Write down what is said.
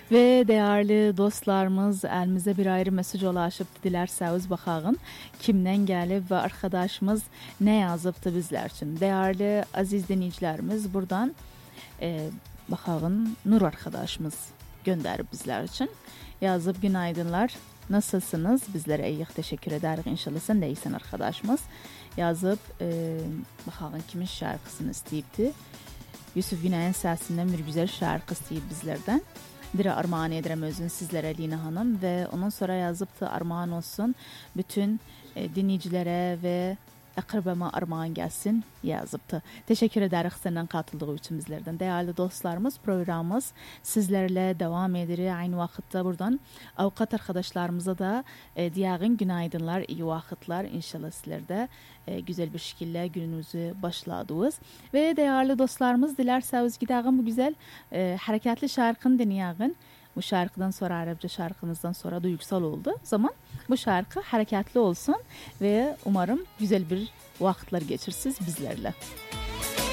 Ve değerli dostlarımız elimize bir ayrı mesaj ulaşıp dilerseniz bakalım kimden gelip ve arkadaşımız ne yazıptı bizler için. Değerli aziz dinleyicilerimiz buradan bakalım Nur arkadaşımız gönderip bizler için yazıp günaydınlar. Nasılsınız? Bizlere iyi teşekkür ederiz. İnşallah sen de iyisin arkadaşımız. Yazıp bakalım kimin şarkısını isteyipti. Yusuf Günay'ın sesinden bir güzel şarkı isteyip bizlerden. Dire armağan ederim özün sizlere Lina Hanım ve ondan sonra yazıptı armağan olsun bütün dinleyicilere ve akrabama armağan gelsin yazıptı. Teşekkür ederiz senden katıldığı için bizlerden. Değerli dostlarımız programımız sizlerle devam edir. Aynı vakitte buradan avukat arkadaşlarımıza da diyağın günaydınlar, iyi vakitler. İnşallah sizlerde güzel bir şekilde gününüzü başladınız. Ve değerli dostlarımız dilerseniz gidelim bu güzel hareketli şarkını dinleyelim. Bu şarkıdan sonra Arapça şarkımızdan sonra duygusal oldu. O zaman bu şarkı hareketli olsun ve umarım güzel bir vakitler geçirsiniz bizlerle.